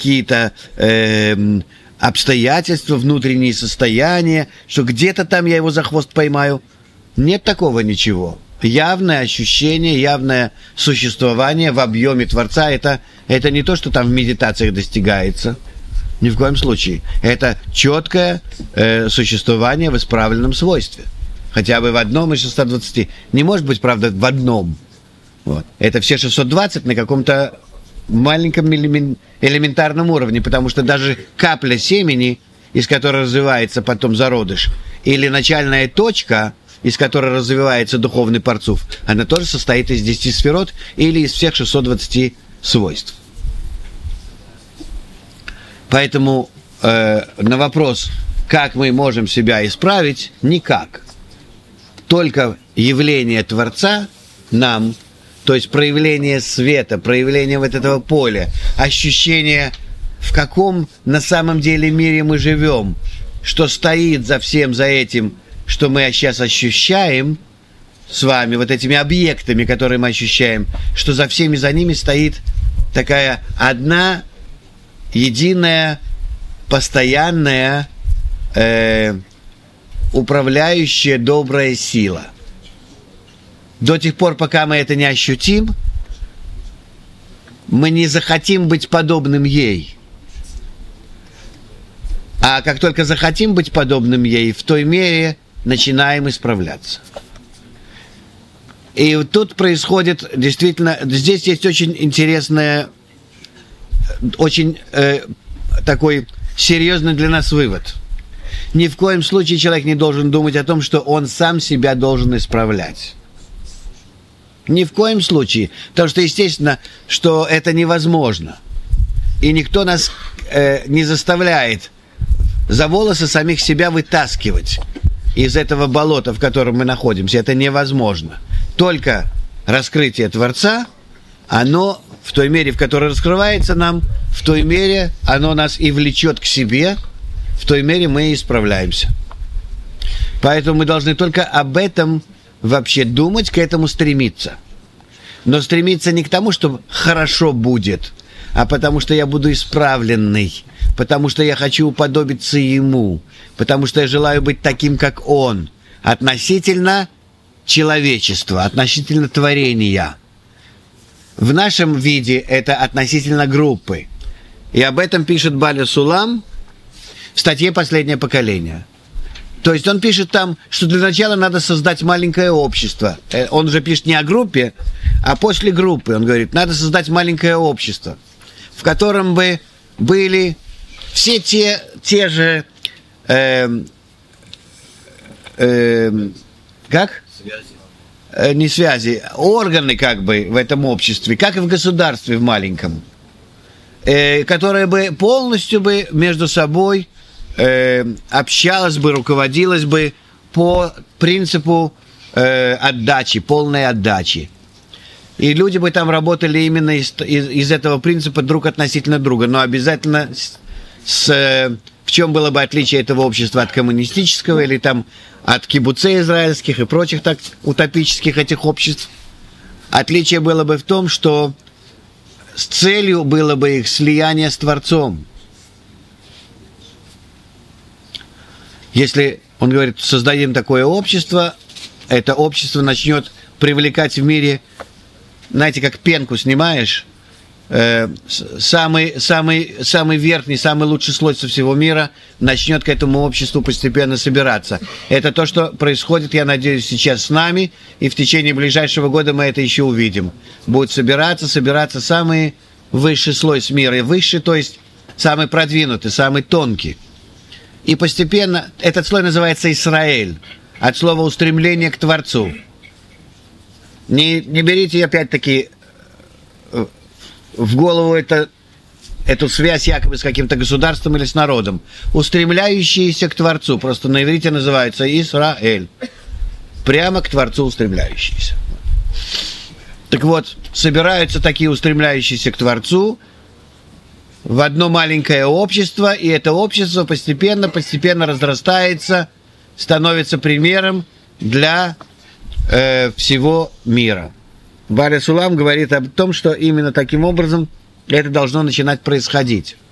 какие-то обстоятельства, внутренние состояния, что где-то там я его за хвост поймаю. Нет такого ничего. Явное ощущение, явное существование в объеме Творца, это не то, что там в медитациях достигается. Ни в коем случае. Это четкое существование в исправленном свойстве. Хотя бы в одном из 620. Не может быть, правда, в одном. Вот. Это все 620 на каком-то маленьком элементарном уровне, потому что даже капля семени, из которой развивается потом зародыш, или начальная точка, из которой развивается духовный парцуф, она тоже состоит из 10 сферот или из всех 620 свойств. Поэтому на вопрос, как мы можем себя исправить, никак. Только явление Творца нам, то есть проявление света, проявление вот этого поля, ощущение, в каком на самом деле мире мы живем, что стоит за всем, за этим, что мы сейчас ощущаем с вами, вот этими объектами, которые мы ощущаем, что за всеми за ними стоит такая одна, единая, постоянная, управляющая добрая сила. До тех пор, пока мы это не ощутим, мы не захотим быть подобным ей. А как только захотим быть подобным ей, в той мере начинаем исправляться. И тут происходит действительно, здесь есть очень интересное, очень такой серьезный для нас вывод. Ни в коем случае человек не должен думать о том, что он сам себя должен исправлять. Ни в коем случае. Потому что, естественно, что это невозможно. И никто нас не заставляет за волосы самих себя вытаскивать из этого болота, в котором мы находимся. Это невозможно. Только раскрытие Творца, оно в той мере, в которой раскрывается нам, в той мере оно нас и влечет к себе, в той мере мы и исправляемся. Поэтому мы должны только об этом вообще думать, к этому стремиться. Но стремиться не к тому, что хорошо будет, а потому что я буду исправленный, потому что я хочу уподобиться ему, потому что я желаю быть таким, как он, относительно человечества, относительно творения. В нашем виде это относительно группы. И об этом пишет Баля Сулам в статье «Последнее поколение». То есть он пишет там, что для начала надо создать маленькое общество. Он же пишет не о группе, а после группы. Он говорит, надо создать маленькое общество, в котором бы были все те же как? Связи. Не связи, органы как бы в этом обществе, как и в государстве в маленьком, которые бы полностью бы между собой общалась бы, руководилась бы по принципу отдачи, полной отдачи. И люди бы там работали именно из этого принципа друг относительно друга. Но обязательно в чем было бы отличие этого общества от коммунистического или там от кибуцей израильских и прочих так утопических этих обществ? Отличие было бы в том, что с целью было бы их слияние с Творцом. Если, он говорит, создадим такое общество, это общество начнет привлекать в мире, знаете, как пенку снимаешь, самый верхний, самый лучший слой со всего мира начнет к этому обществу постепенно собираться. Это то, что происходит, я надеюсь, сейчас с нами, и в течение ближайшего года мы это еще увидим. Будет собираться самый высший слой с мира, высший, то есть самый продвинутый, самый тонкий. И постепенно, этот слой называется Исраэль, от слова устремление к Творцу. Не берите опять-таки в голову эту связь якобы с каким-то государством или с народом. Устремляющиеся к Творцу, просто на иврите называется Исраэль. Прямо к Творцу устремляющиеся. Так вот, собираются такие устремляющиеся к Творцу в одно маленькое общество, и это общество постепенно разрастается, становится примером для всего мира. Баля Сулам говорит о том, что именно таким образом это должно начинать происходить.